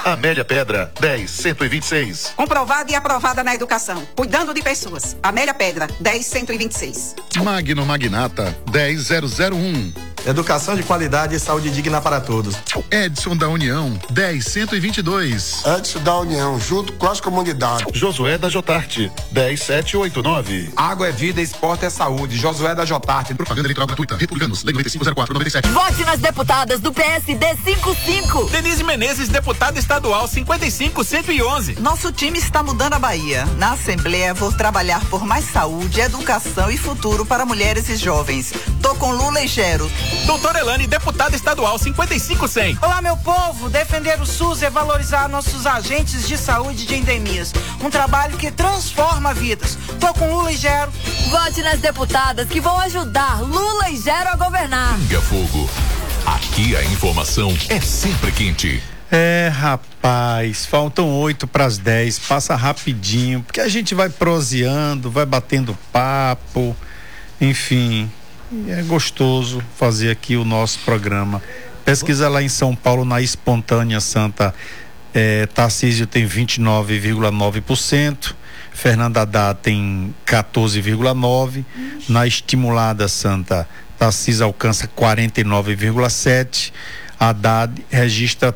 Amélia Pedra, 10.126. Comprovada e aprovada na educação, cuidando de pessoas. Amélia Pedra, 10.126. Magno Magnata, 10.001. Educação de qualidade e saúde digna para todos. Edson da União, 10.122. Edson da União, junto com as comunidades. Josué da Jotarte, 10.789. Água é vida, esporte é saúde. Josué da Jotarte. Propaganda eleitoral gratuita. Republicanos, Lei 9504/97. Vote nas deputadas do PSD 55. Denise Menezes, deputada estadual 55-111. Nosso time está mudando a Bahia. Na Assembleia vou trabalhar por mais saúde, educação e futuro para mulheres e jovens. Tô com Lula e Gero. Doutora Elane, deputada estadual 55-100. Olá, meu povo. Defender o SUS é valorizar nossos agentes de saúde de endemias. Um trabalho que transforma vidas. Tô com Lula e Gero. Vote nas deputadas que vão ajudar Lula e Gero a governar. Pinga Fogo. Aqui a informação é sempre quente. Rapaz, faltam 8:10, passa rapidinho, porque a gente vai proseando, vai batendo papo, enfim, é gostoso fazer aqui o nosso programa. Pesquisa lá em São Paulo, na Espontânea Santa, Tarcísio tem 29,9%, Fernanda Haddad tem 14,9%, na Estimulada Santa, Tarcísio alcança 49,7%, Haddad registra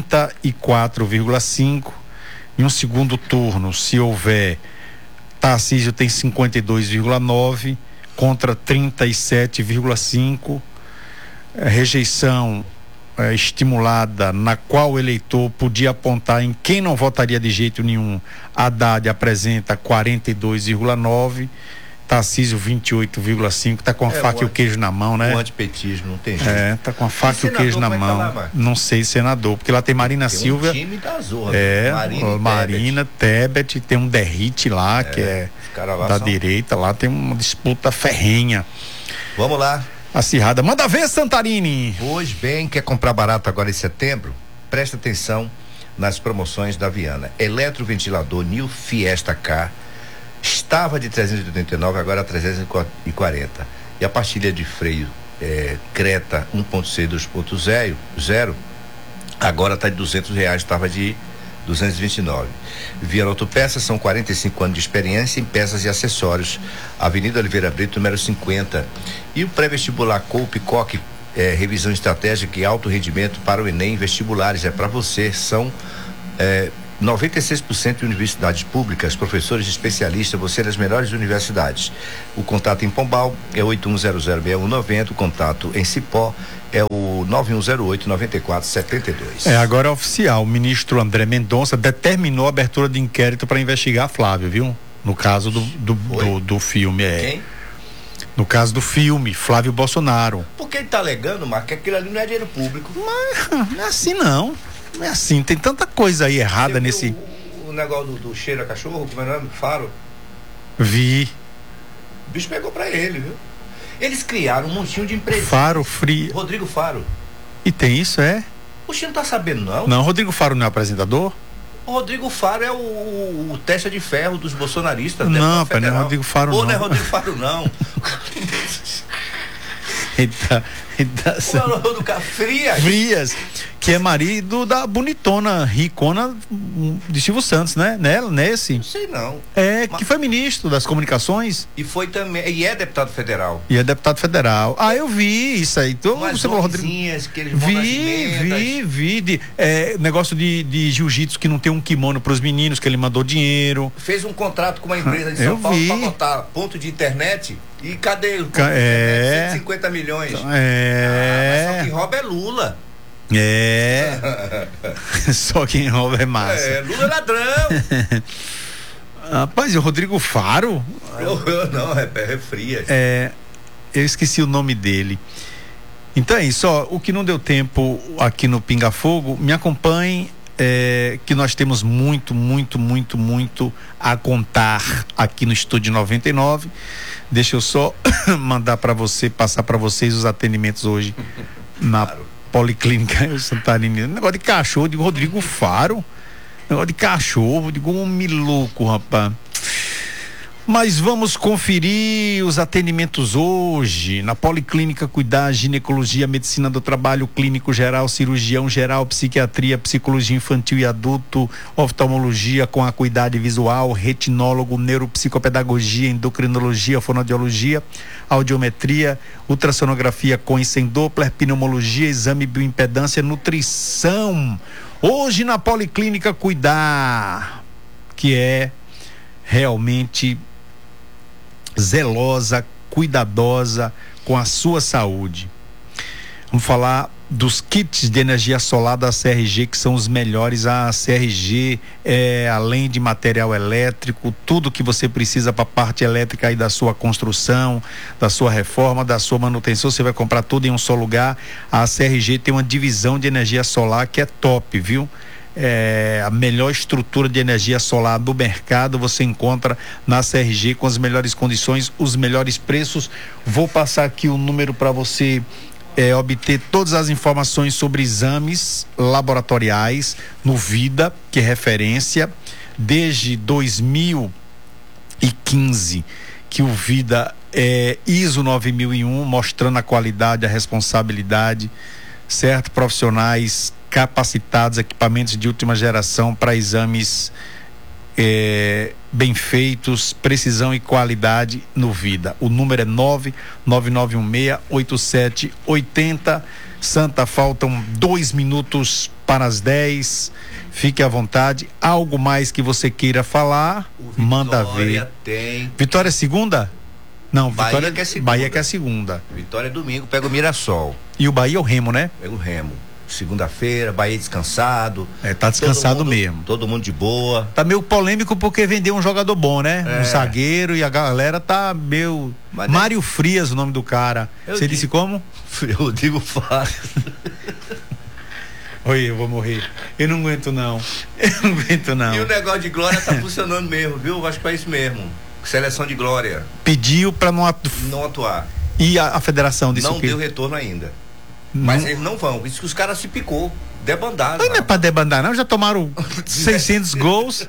34,5%. Em um segundo turno, se houver, Tarcísio tem 52,9%, contra 37,5%. Rejeição estimulada, na qual o eleitor podia apontar em quem não votaria de jeito nenhum, Haddad apresenta 42,9%. Tarcísio 28,5%, tá com a faca e o queijo na mão, né? O antipetismo, não tem jeito. Tá com a faca e o queijo na mão. Lá, não sei, senador, porque lá tem Marina Silva. Um time da Zorra. Marina Tebet, tem um Derrite lá, que é da direita, lá tem uma disputa ferrenha. Vamos lá. Acirrada. Manda ver, Santarini. Pois bem, quer comprar barato agora em setembro? Presta atenção nas promoções da Viana. Eletroventilador New Fiesta K estava de 389, agora 340. E a pastilha de freio Creta 1.6 2.0 agora está de R$200, estava de 229. Viana Autopeças, são 45 anos de experiência em peças e acessórios. Avenida Oliveira Brito, número 50. E o pré-vestibular Copicoque, revisão estratégica e alto rendimento para o Enem vestibulares. É para você, são 96% de universidades públicas, professores especialistas, você nas melhores universidades. O contato em Pombal é 81006190, o contato em Cipó é o 9108-9472. Agora é oficial, o ministro André Mendonça determinou a abertura de inquérito para investigar Flávio, viu? No caso do filme. Quem? No caso do filme, Flávio Bolsonaro. Porque ele tá alegando, Marco, que aquilo ali não é dinheiro público. Mas não é assim não. Não é assim, tem tanta coisa aí errada nesse. O negócio do cheiro a cachorro, como é o nome? Faro? Vi. O bicho pegou pra ele, viu? Eles criaram um montinho de empresas. Faro Frio. Rodrigo Faro. E tem isso, Oxe, não tá sabendo, não? Não, Rodrigo Faro não é apresentador? O Rodrigo Faro é o testa de ferro dos bolsonaristas. Não, pai, não é Rodrigo Faro, não. Não é Rodrigo Faro, não. Como é o nome do cara? Frias, que é marido da bonitona, ricona de Silvio Santos, né? Nesse? Não sei não. Que foi ministro das comunicações. E foi também, e é deputado federal. Eu vi isso aí. Então, você falou, Rodrigo. Que eles vão vi. Negócio de jiu-jitsu que não tem um kimono pros meninos, que ele mandou dinheiro. Fez um contrato com uma empresa de São Paulo pra botar ponto de internet. E cadê o 150 milhões? Mas só quem rouba é Lula. Só quem rouba é massa. Lula é ladrão. Rapaz, e o Rodrigo Faro? Não, é Frias. Eu esqueci o nome dele. Então é isso, o que não deu tempo aqui no Pinga Fogo, me acompanhe, que nós temos muito a contar aqui no Estúdio 99. Deixa eu só mandar para você, passar para vocês os atendimentos hoje na Policlínica Santarini. Negócio de cachorro, digo Rodrigo Faro. Negócio de cachorro, digo um miluco, rapaz. Mas vamos conferir os atendimentos hoje. Na Policlínica Cuidar, ginecologia, medicina do trabalho, clínico geral, cirurgião geral, psiquiatria, psicologia infantil e adulto, oftalmologia com acuidade visual, retinólogo, neuropsicopedagogia, endocrinologia, fonoaudiologia, audiometria, ultrassonografia com e sem Doppler, pneumologia, exame bioimpedância, nutrição. Hoje na Policlínica Cuidar, que é realmente zelosa, cuidadosa com a sua saúde. Vamos falar dos kits de energia solar da CRG, que são os melhores. A CRG além de material elétrico, tudo que você precisa para a parte elétrica aí da sua construção, da sua reforma, da sua manutenção, você vai comprar tudo em um só lugar. A CRG tem uma divisão de energia solar que é top, viu? A melhor estrutura de energia solar do mercado você encontra na CRG, com as melhores condições, os melhores preços. Vou passar aqui o número para você obter todas as informações sobre exames laboratoriais no Vida, que é referência desde 2015, que o Vida é ISO 9001, mostrando a qualidade, a responsabilidade, certo? Profissionais capacitados, equipamentos de última geração para exames bem feitos, precisão e qualidade no Vida. O número é 999168780. Santa, faltam 2 minutos para as 10. Fique à vontade. Algo mais que você queira falar, manda ver. Tem. Vitória é segunda? Não, Bahia Vitória que é segunda. Bahia que é segunda. Vitória é domingo, pega o Mirassol. E o Bahia é o Remo, né? Pega o Remo. Segunda-feira, Bahia descansado. Tá descansado mesmo. Todo mundo de boa. Tá meio polêmico porque vendeu um jogador bom, né? Um zagueiro, e a galera tá meio... Mário Frias, o nome do cara. Você disse como? Eu digo fácil. Oi, eu vou morrer. Eu não aguento não. E o negócio de Glória tá funcionando mesmo, viu? Acho que é isso mesmo. Seleção de Glória. Pediu pra não atuar. E a federação disse não o quê? Deu retorno ainda. Mas eles não vão. Isso que os caras se picou. Debandaram. Não é pra debandar, não. Já tomaram 600 gols.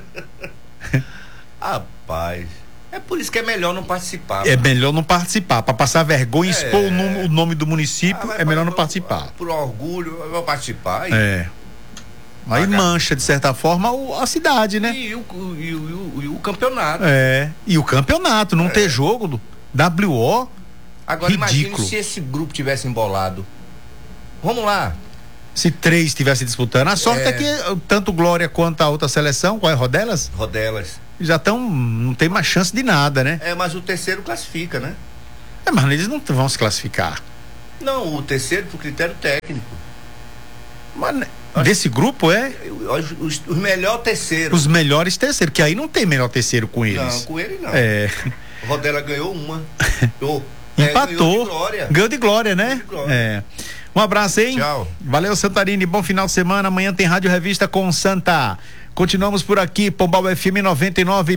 Rapaz. É por isso que é melhor não participar. É melhor não participar. Pra passar vergonha e expor o nome do município, é melhor não participar. Por orgulho, eu vou participar. Aí mancha, de certa forma, a cidade, né? E o campeonato. E o campeonato, não ter jogo do WO. Agora ridículo. Imagine se esse grupo tivesse embolado. Vamos lá. Se 3 estivesse disputando. A sorte é que tanto Glória quanto a outra seleção, qual é? Rodelas? Rodelas. Já estão, não tem mais chance de nada, né? Mas o terceiro classifica, né? Mas eles não vão se classificar. Não, o terceiro por critério técnico. Mas desse grupo os melhores terceiros. Os melhores terceiros, que aí não tem melhor terceiro com eles. Não, com ele não. Rodela ganhou uma. Empatou. Ganhou de glória, né? De glória. Um abraço, hein? Tchau. Valeu, Santarine. Bom final de semana. Amanhã tem Rádio Revista com Santa. Continuamos por aqui, Pombal FM 99.